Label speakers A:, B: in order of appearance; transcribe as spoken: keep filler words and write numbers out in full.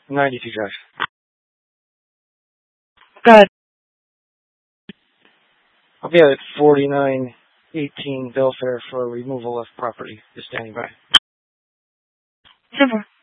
A: ninety-two Drive.
B: Go ahead.
A: I'll be at forty-nine eighteen Belfair for removal of property. Just standing by.
B: Super.